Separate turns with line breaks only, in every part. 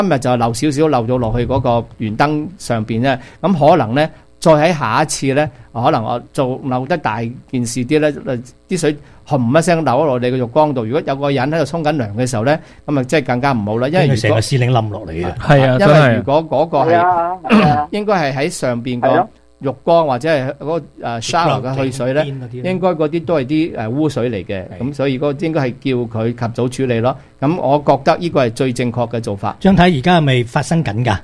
今日就漏少少漏咗落去嗰個圓燈上邊咧，咁可能咧再喺下一次咧，可能我做漏得大件事啲咧，啲水轟一聲流落你個浴缸度。如果有個人喺度沖緊涼嘅時候咧，咁啊即係更加唔好啦，因為
成個司令冧落嚟嘅。
係啊，
因為如果嗰個係應該係喺上邊個浴缸或者係嗰個shower 嘅去水咧，應該嗰啲都係啲污水嚟嘅，咁所以嗰個應該係叫佢及早處理咯。咁我覺得呢個係最正確嘅做法。
張太而家係咪發生緊㗎？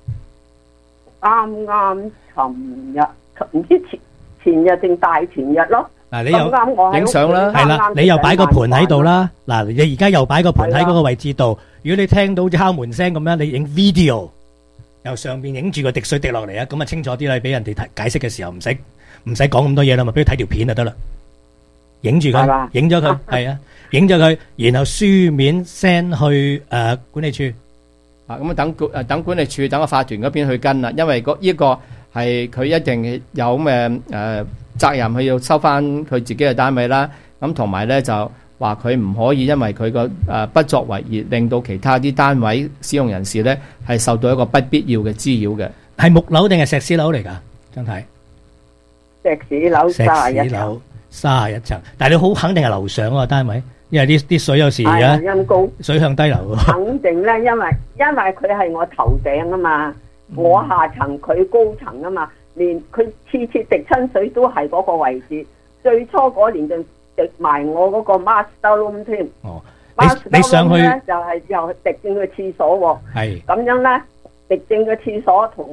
啱啱尋日唔知前日定大前日咯。
嗱，你又
影相啦，
係啦，你又擺個盤喺度啦。嗱，你而家又擺個盤喺嗰個位置度。如果你聽到敲門聲咁樣，你影 video。由上邊影住個滴水滴落嚟啊，咁啊清楚啲啦，俾人哋解釋嘅時候唔使講咁多嘢啦嘛，俾佢睇條片就得啦。影住佢，影咗佢，係啊，影咗佢，然後書面 send 去管理處。
咁等管理處等個法團嗰邊去跟啦，因為呢個係佢一定有咁嘅責任去要收翻佢自己嘅單位啦。咁同埋咧就話佢唔可以因為佢個不作為而令到其他啲單位使用人士咧係受到一個不必要嘅滋擾嘅。
係木樓定係石屎樓嚟㗎？張太，
石屎樓31層
，31層。但係你好肯定係樓上嗰個單位，因為啲水有時
陰公
水向低流。
肯定咧，因為佢係我頭頂啊嘛，我下層佢高層啊嘛，連佢次滴親水都係嗰個位置。最初嗰年就滴埋我嗰個 master room 添。
哦，你上去
咧就係又滴進個廁所喎。
係
咁樣咧，滴進個廁所同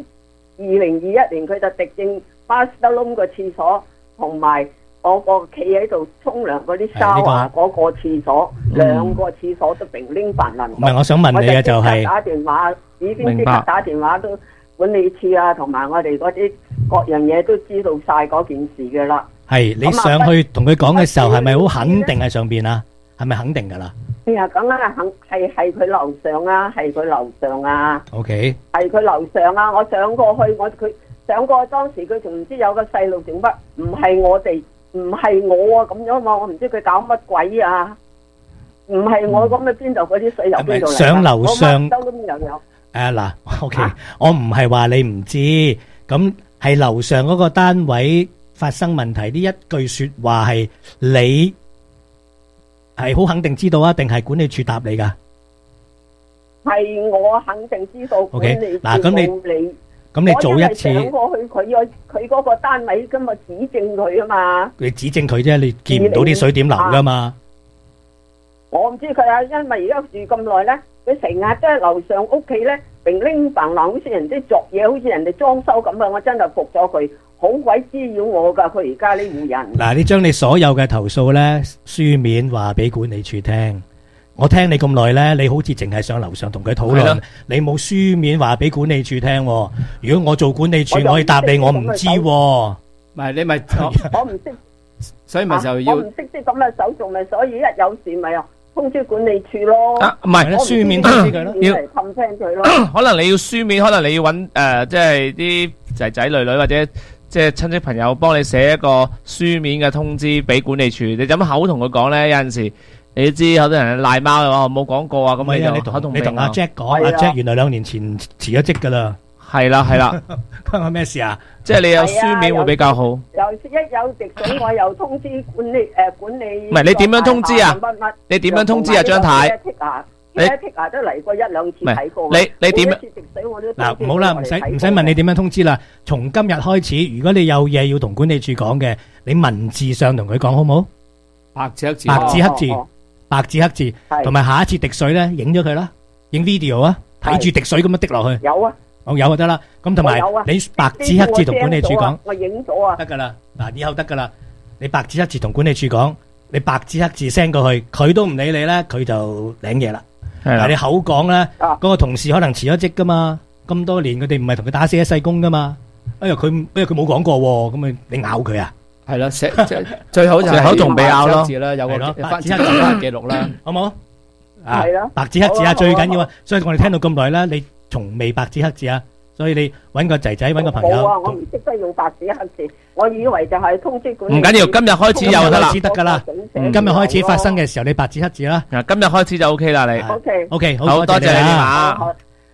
2021年佢就滴進 master room 個廁所，同埋我個企喺度沖涼嗰啲shower嗰個廁所，兩個廁所都平拎凡能。
唔係，我想問你嘅就係
打電話，已經即刻打電話都管理處啊，同埋我哋嗰啲各樣嘢都知道晒嗰件事嘅啦。
係你上去同佢講嘅時候，係咪好肯定喺上邊啊？係咪肯定噶啦？
哎呀，梗係係佢樓上啊，係佢樓上啊。
OK，
係佢樓上啊！我上過去，佢上過當時佢仲唔知有個細路整乜，唔係我哋，唔係我啊咁樣嘛，我唔知佢搞乜鬼啊！唔係我咁嘅，邊度嗰啲水由邊度嚟？
上樓上
收咁又有。
嗱，OK，我唔係話你唔知，咁係樓上嗰個單位發生問題呢一句說話係你係好肯定知道啊，定係管理處答你噶？
係我肯定知道。
OK，嗱，咁你早一次
上過去佢嗰個單位咁啊，指證佢啊嘛。
你指證佢啫，你見唔到啲水點流噶嘛？
我唔知佢啊，因為而家住咁耐咧，佢成日都喺樓上屋企咧，平拎唪唥，好似人哋作嘢，好似人哋裝修咁啊！我真係服咗佢，好鬼滋擾我噶，佢而家呢戶人。
嗱，你將你所有嘅投訴咧書面話俾管理處聽。我聽你咁耐咧，你好似淨係上樓上同佢討論，你冇書面話俾管理處聽。如果我做管理處，我可以答你，我唔知。唔
係你咪
我唔識，
所以咪就要
我唔識啲咁嘅手續，咪所以一有事咪通知管理處咯。
唔係
書面通知佢咯，
要氹聽佢咯。
可能你要書面，可能你要揾即係啲仔仔女女或者即係親戚朋友幫你寫一個書面嘅通知俾管理處。你點口同佢講咧？有陣時你都知好多人賴貓嘅話冇講過啊，咁你就口同
你同阿 Jack 講，阿 Jack 原來2年前辭咗職噶啦。
係啦係啦，
關我咩事啊？
即係你有書面會比較好。
一有滴水，我又通知管理。
唔係你點樣通知啊？你點樣通知啊？張太，
你都嚟過1-2次睇過。
你點樣？
嗱，唔好啦，唔使問你點樣通知啦。從今日開始，如果你有嘢要同管理處講嘅，你文字上同佢講好唔好？
白紙黑字，
白紙黑字，同埋下一次滴水咧，影咗佢啦，影 video 啊，睇住滴水咁樣滴落去。
有啊。
有就得啦，咁同埋你白紙黑字同管理處講，
我影咗啊，
得噶啦，嗱以後得噶啦，你白紙黑字同管理處講，你白紙黑字 send 過去，佢都唔理你咧，佢就領嘢啦。但係你口講咧，嗰個同事可能辭咗職噶嘛，咁多年佢哋唔係同佢打死一世工噶嘛，佢冇講過喎，咁你咬佢啊？
係啦，最好就係
口同鼻拗咯，
有個
白紙黑字
記錄啦，
好冇？
係咯，
白紙黑字啊，最緊要啊，所以我哋聽到咁耐啦，你從未白紙黑字啊，所以你揾個仔仔揾個朋友。
冇啊，我唔識得用白紙黑字，我以為就係通知管理。
唔緊要，今日開始有得啦，
得噶啦。今日開始發生嘅時候，你白紙黑字啦。
今日開始就 OK 啦，你。
OK，
好多謝你電話。